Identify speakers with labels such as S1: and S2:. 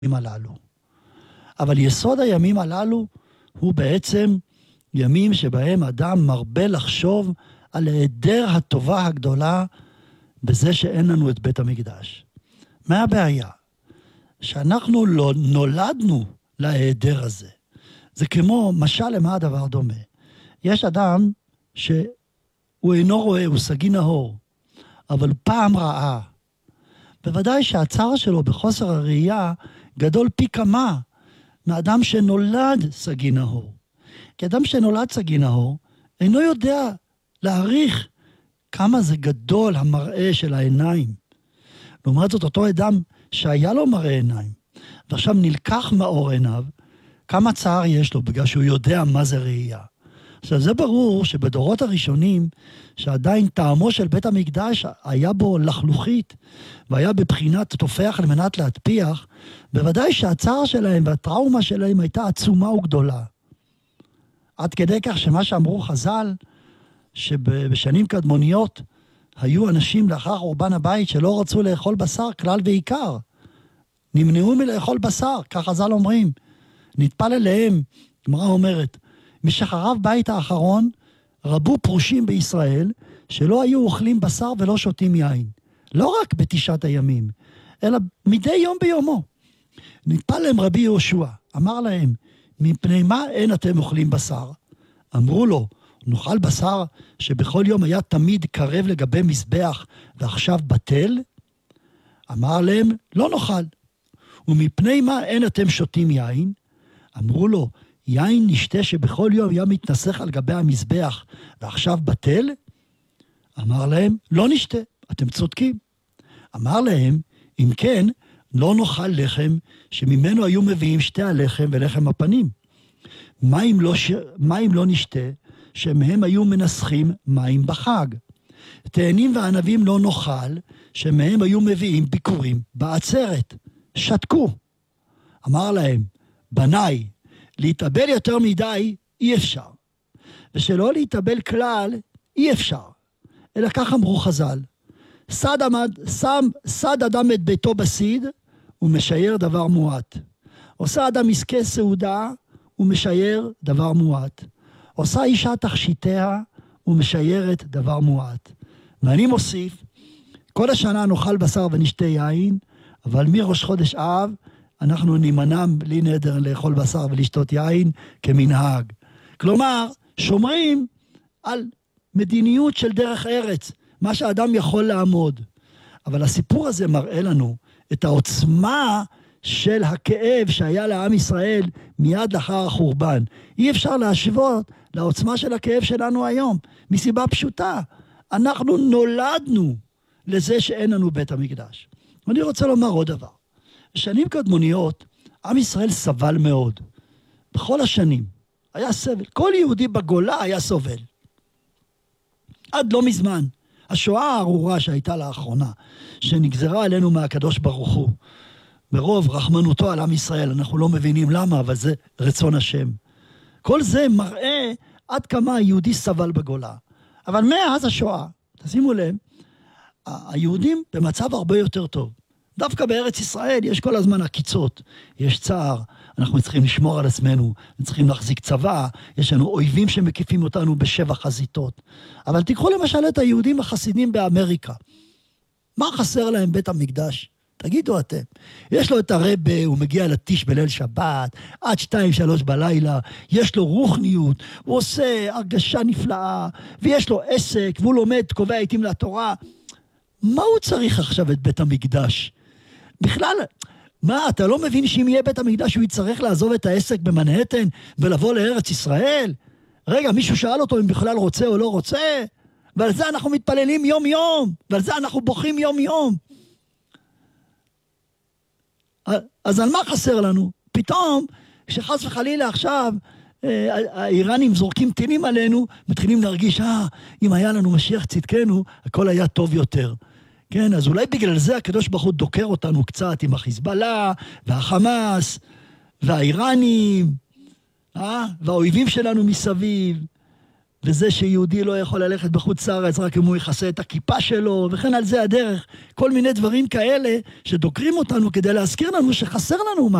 S1: הללו. אבל יסוד הימים הללו הוא בעצם ימים שבהם אדם מרבה לחשוב על היעדר הטובה הגדולה בזה שאין לנו את בית המקדש. מה הבעיה? שאנחנו לא נולדנו להיעדר הזה. זה כמו, משל למה הדבר דומה. יש אדם שהוא אינו רואה, הוא סגי נהור, אבל פעם ראה. בוודאי שהצער שלו בחוסר הראייה גדול פי כמה מאדם שנולד סגי נהור. כי אדם שנולד סגי נהור אינו יודע להעריך כמה זה גדול המראה של העיניים. לעומת זאת, אותו אדם שהיה לו מראה עיניים, ועכשיו נלקח מאור עיניו, כמה צער יש לו בגלל שהוא יודע מה זה ראייה. עכשיו זה ברור שבדורות הראשונים, שעדיין טעמו של בית המקדש היה בו לחלוכית, והיה בבחינת תופח על מנת להטפיח, בוודאי שהצער שלהם והטראומה שלהם הייתה עצומה וגדולה. עד כדי כך שמה שאמרו חז"ל, שבשנים קדמוניות היו אנשים לאחר חורבן הבית שלא רצו לאכול בשר כלל ועיקר. נמנעו מלאכול בשר, כך חז"ל אומרים. נטפל אליהם, גמרא אומרת, משחרב בית האחרון רבו פרושים בישראל שלא היו אוכלים בשר ולא שותים יין. לא רק בתשעת הימים, אלא מדי יום ביומו. נטפל להם רבי יהושע, אמר להם, מפני מה אין אתם אוכלים בשר? אמרו לו, נאכל בשר שבכל יום היה תמיד קרב לגבי מזבח ועכשיו בטל? אמר להם, לא נאכל. ומפני מה אין אתם שותים יין? אמרו לו, יין נשתה שבכל יום היה מתנסח על גבי המזבח ועכשיו בטל? אמר להם, לא נשתה, אתם צודקים. אמר להם, אם כן, לא נאכל לחם שממנו היו מביאים שתי הלחם ולחם הפנים. מים לא נשתה שמהם היו מנסחים מים בחג. תאנים וענבים לא נאכל שמהם היו מביאים ביקורים בעצרת. שתקו. אמר להם, בניי, להתאבל יותר מדי אי אפשר. ושלא להתאבל כלל אי אפשר. אלא כך אמרו חז"ל. סד אדם את ביתו בסיד ומשייר דבר מועט. עושה אדם עסקי סעודה ומשייר דבר מועט. עושה אישה תכשיטיה ומשיירת דבר מועט. ואני מוסיף, כל השנה נאכל בשר ונשתה יין, אבל מראש חודש אב אנחנו נימנע בלי נדר לאכול בשר ולשתות יין כמנהג. כלומר, שומרים על מדיניות של דרך ארץ, מה שאדם יכול לעמוד. אבל הסיפור הזה מראה לנו את העוצמה של הכאב שהיה לעם ישראל מיד לאחר החורבן. אי אפשר להשוות לעוצמה של הכאב שלנו היום, מסיבה פשוטה. אנחנו נולדנו לזה שאין לנו בית המקדש. ואני רוצה לומר עוד דבר. בשנים קדמוניות, עם ישראל סבל מאוד. בכל השנים היה סבל. כל יהודי בגולה היה סובל. עד לא מזמן. השואה הארורה שהייתה לאחרונה, שנגזרה עלינו מהקדוש ברוך הוא, ברוב רחמנותו על עם ישראל, אנחנו לא מבינים למה, אבל זה רצון השם. כל זה מראה עד כמה היהודי סבל בגולה. אבל מאז השואה, תשימו לב, היהודים במצב הרבה יותר טוב. דווקא בארץ ישראל יש כל הזמן עקיצות, יש צער, אנחנו צריכים לשמור על עצמנו, צריכים להחזיק צבא, יש לנו אויבים שמקיפים אותנו בשבע חזיתות. אבל תיקחו למשל את היהודים החסידים באמריקה. מה חסר להם בית המקדש? תגידו אתם. יש לו את הרבה, הוא מגיע לטיש בליל שבת, עד 2-3 בלילה, יש לו רוחניות, הוא עושה הרגשה נפלאה, ויש לו עסק, והוא לומד, קובע עיתים לתורה. מה הוא צריך עכשיו את בית המקדש? בכלל, מה, אתה לא מבין שאם יהיה בית המקדש הוא יצטרך לעזוב את העסק במנהטן ולבוא לארץ ישראל? רגע, מישהו שאל אותו אם בכלל רוצה או לא רוצה? ועל זה אנחנו מתפללים יום יום, ועל זה אנחנו בוכים יום יום. אז על מה חסר לנו? פתאום, כשחס וחלילה עכשיו, האיראנים זורקים טילים עלינו, מתחילים להרגיש, אם היה לנו משיח צדקנו, הכל היה טוב יותר. כן, אז אולי בגלל זה הקדוש ברוך הוא דוקר אותנו קצת עם החיזבאללה, והחמאס, והאיראנים, והאויבים שלנו מסביב. וזה שיהודי לא יכול ללכת בחוץ לארץ רק אם הוא יכסה את הכיפה שלו, וכן על זה הדרך. כל מיני דברים כאלה שדוקרים אותנו כדי להזכיר לנו שחסר לנו